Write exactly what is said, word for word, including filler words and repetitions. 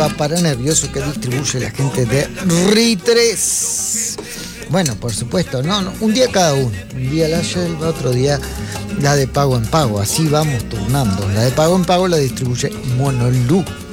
para nervioso que distribuye la gente de Ritres. Bueno, por supuesto, no, no, un día cada uno. Un día la Yelva, otro día la de pago en pago. Así vamos turnando. La de pago en pago la distribuye Monolú.